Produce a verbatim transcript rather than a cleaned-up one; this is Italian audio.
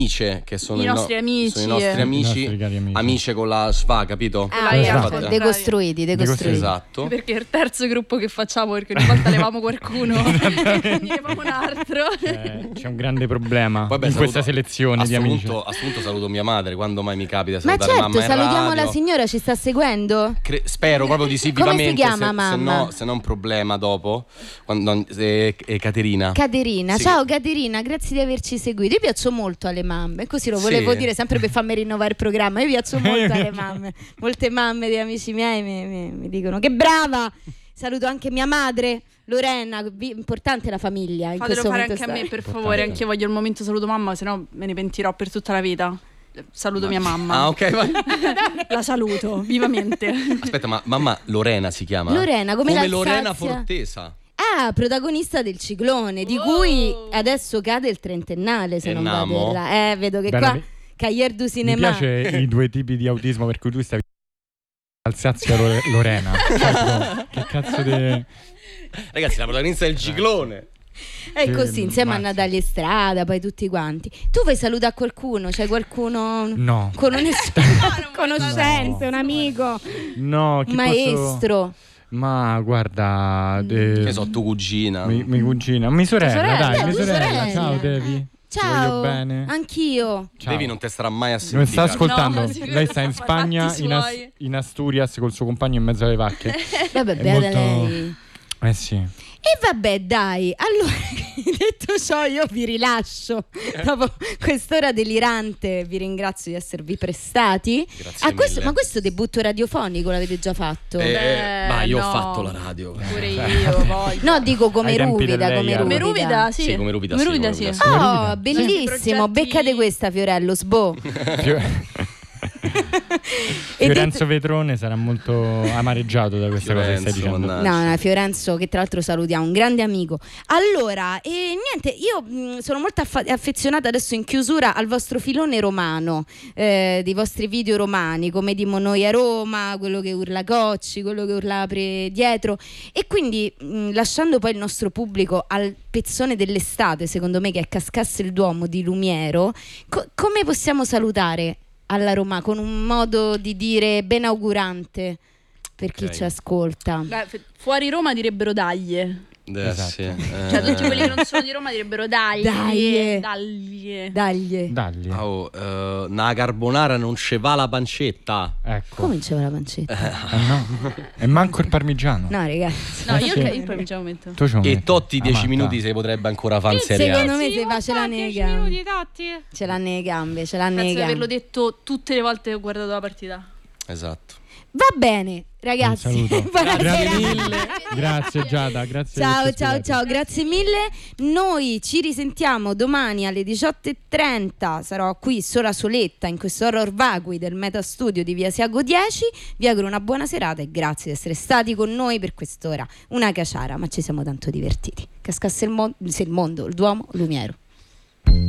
che sono i nostri no, amici, sono i nostri eh. amici, I nostri amici. amici con la sfa, capito? Ah, esatto. esatto. Decostruiti, decostruiti. Esatto. Perché è il terzo gruppo che facciamo, perché ogni volta levamo qualcuno e ne levamo un altro. Eh, c'è un grande problema Poi, beh, in saluto- questa selezione a di sto amici. punto- a sto punto saluto mia madre, quando mai mi capita di Ma salutare certo, mamma in salutiamo radio. la signora, ci sta seguendo? Cre- spero proprio di sì, Come si vivamente. chiama, se, se mamma? no, se no è un problema dopo. Quando, eh, eh, Caterina. Caterina, Sì. ciao Caterina, grazie di averci seguito. Io piaccio molto alle mamme, così lo volevo Sì. dire sempre per farmi rinnovare il programma. Io piaccio molto alle mamme. Molte mamme di amici miei mi, mi, mi dicono che brava. Saluto anche mia madre Lorena, vi- importante la famiglia in Fatelo questo fare momento anche a me, storico. per favore. Anche io voglio il momento saluto mamma, se no me ne pentirò per tutta la vita. Saluto mia mamma. Ah, ok, vai. La saluto vivamente. Aspetta, ma mamma Lorena si chiama? Lorena, come l'Alsazia. Lorena Fortesa. Ah, protagonista del ciclone, di cui adesso cade il trentennale, se E non namo. vado erra- Eh, vedo che Bene, qua mi- Cahiers du Mi Cinema. piace i due tipi di autismo per cui tu stavi Alsazia Lore- Lorena. Cioè, tipo, che cazzo di... Ragazzi, la protagonista del ciclone. È Che così, insieme a mazza. Natalia Strada, poi tutti quanti. Tu vuoi salutare qualcuno? C'è qualcuno No. con un es- conoscente, No. un amico, No, chi un maestro? posso... Ma guarda, de... Che so, tua cugina. mi, mi cugina, mi sorella, sorella, dai, tua mi sorella. sorella. Ciao Devi. Ciao, Ti voglio bene. anch'io. Ciao. Devi non te starà mai a Non sentire. sta ascoltando? No, sì, Lei sta in fa Spagna, fatti in, As- suoi. in Asturias col suo compagno in mezzo alle vacche. Vabbè, È beata molto- lei. Eh sì. E vabbè, dai, allora detto ciò io vi rilascio dopo quest'ora delirante. Vi ringrazio di esservi prestati. Grazie Ah, questo, mille. ma questo debutto radiofonico l'avete già fatto? Eh, Beh, ma io no. ho fatto la radio. Pure io voglio. No, dico come Ai tempi ruvida, del come lei, ruvida. Come ruvida, sì. Sì, come ruvida, Come sì, ruvida, come sì. ruvida, sì. Oh, Ruvida. bellissimo, Progetti- beccate questa, Fiorello, sbo. Fio- E Fiorenzo detto- Vetrone sarà molto amareggiato da questa cosa che stai Fiorenzo, dicendo. mannaggia. No, no, Fiorenzo, che tra l'altro salutiamo, un grande amico. Allora, e niente, io mh, sono molto affa- affezionata adesso in chiusura al vostro filone romano, eh, dei vostri video romani, come Dimo Noi a Roma, quello che urla Cocci, quello che urla Apre dietro. E quindi, mh, lasciando poi il nostro pubblico al pezzone dell'estate, secondo me, che è Cascasse il Duomo di Lumiero, co- come possiamo salutare alla Roma con un modo di dire benaugurante per chi Ok. ci ascolta? Beh, f- fuori Roma direbbero daglie. Eh, Esatto. sì, eh. Cioè tutti quelli che non sono di Roma direbbero daglie. Daglie. Daglie. Dagli. Dagli. Oh, eh, una carbonara non ce va la pancetta. Ecco. Come diceva la pancetta? Eh, no. E manco il parmigiano. No, ragazzi. No, Eh, io, sì. io poi mi ci metto. Tu ci E metti. Totti dieci Amata. minuti se potrebbe ancora fare in Serie A. Secondo me se fa ce l'ha nei gambe. Ce l'ha nei gambe, ce l'ha nei Penso di averlo gambe. detto tutte le volte che ho guardato la partita. Esatto. Va bene, ragazzi. Un saluto. Buonasera. Grazie mille. Grazie Giada, grazie. Ciao, per ciao, averci ciao, grazie mille. Noi ci risentiamo domani alle diciotto e trenta. Sarò qui sola soletta in questo horror vacui del Meta Studio di Via Siago dieci. Vi auguro una buona serata e grazie di essere stati con noi per quest'ora. Una caciara, ma ci siamo tanto divertiti. Cascasse il, mon- se il mondo, il Duomo, Lumiero.